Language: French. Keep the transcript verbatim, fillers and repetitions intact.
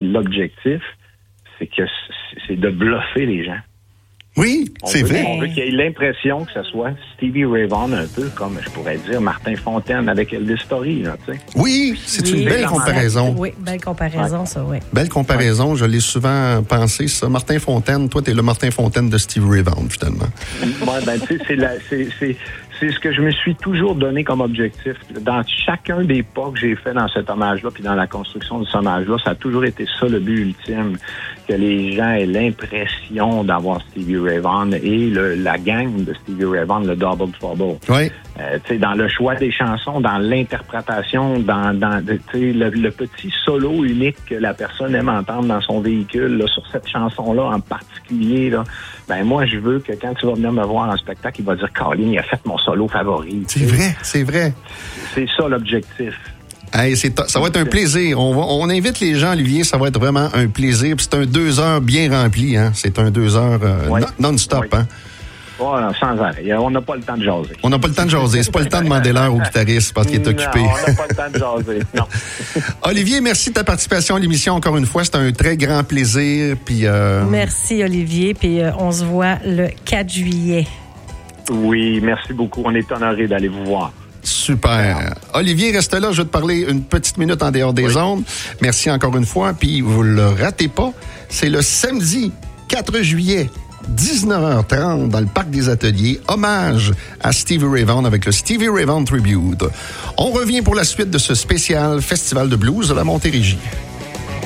l'objectif, c'est que c'est de bluffer les gens. Oui, on c'est veut, vrai. On veut qu'il y ait l'impression que ce soit Stevie Ray Vaughan, un peu comme, je pourrais dire, Martin Fontaine avec Elvis Story, là, tu sais. Oui, c'est Oui, une belle exact. comparaison. Oui, belle comparaison, ouais. ça, oui. Belle comparaison, je l'ai souvent pensé, ça. Martin Fontaine, toi, t'es le Martin Fontaine de Stevie Ray Vaughan, finalement. Ouais, ben, tu sais, c'est la, c'est, c'est, c'est ce que je me suis toujours donné comme objectif. Dans chacun des pas que j'ai fait dans cet hommage-là, puis dans la construction de cet hommage-là, ça a toujours été ça le but ultime, que les gens aient l'impression d'avoir Stevie Ray Vaughan et le, la gang de Stevie Ray Vaughan, le Double Trouble. Oui. Euh, tu sais, dans le choix des chansons, dans l'interprétation, dans, dans tu sais, le, le petit solo unique que la personne aime entendre dans son véhicule, là, sur cette chanson-là en particulier, là, ben moi, je veux que quand tu vas venir me voir en spectacle, il va dire « Colin, il a fait mon solo favori. » C'est vrai, c'est vrai. C'est ça l'objectif. Hey, c'est, ça va être un plaisir. On, va, on invite les gens, Olivier, ça va être vraiment un plaisir. Puis c'est un deux heures bien rempli, hein. C'est un deux heures euh, oui. non, non-stop, oui. hein. Oh, non, sans arrêt. On n'a pas le temps de jaser. On n'a pas le temps de jaser. C'est pas le temps de demander l'heure au guitariste parce qu'il est occupé. Non, on n'a pas le temps de jaser. Non. Olivier, merci de ta participation à l'émission encore une fois. C'était un très grand plaisir. Puis, euh... Merci, Olivier. Puis euh, on se voit le quatre juillet. Oui, merci beaucoup. On est honorés d'aller vous voir. Super. Olivier, reste là. Je vais te parler une petite minute en dehors des oui. ondes. Merci encore une fois. Puis, vous le ratez pas. C'est le samedi quatre juillet. dix-neuf heures trente dans le Parc des Ateliers, hommage à Stevie Ray Vaughan avec le Stevie Ray Vaughan Tribute. On revient pour la suite de ce spécial Festival de blues de la Montérégie.